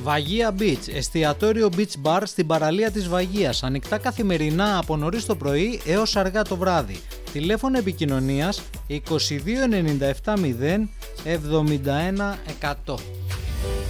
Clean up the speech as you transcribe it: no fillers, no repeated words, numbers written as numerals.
Βαγία Beach, εστιατόριο Beach Bar στην παραλία της Βαγίας, ανοιχτά καθημερινά από νωρίς το πρωί έως αργά το βράδυ. Τηλέφωνο επικοινωνίας 22 97 0 71 100.